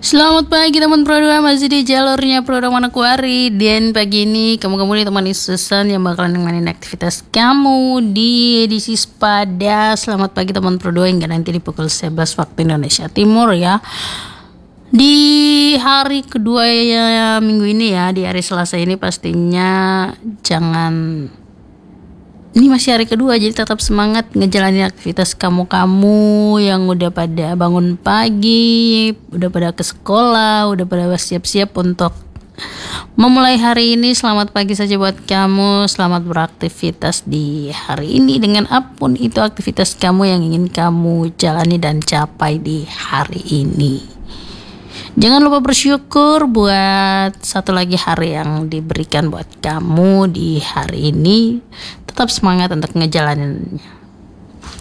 Selamat pagi teman Pro2, masih di jalurnya Pro2 Manokwari. Dan pagi ini kamu ditemani Susan yang bakalan nemenin aktivitas kamu di edisi Spada. Selamat pagi teman Pro2 hingga nanti di pukul 11 waktu Indonesia Timur ya. Di hari kedua ya minggu ini ya, di hari Selasa ini pastinya ini masih hari kedua, jadi tetap semangat ngejalanin aktivitas kamu yang udah pada bangun pagi, udah pada ke sekolah, udah pada siap-siap untuk memulai hari ini. Selamat pagi saja buat kamu, selamat beraktivitas di hari ini dengan apapun itu aktivitas kamu yang ingin kamu jalani dan capai di hari ini. Jangan lupa bersyukur buat satu lagi hari yang diberikan buat kamu di hari ini. Tetap semangat untuk ngejalaninnya.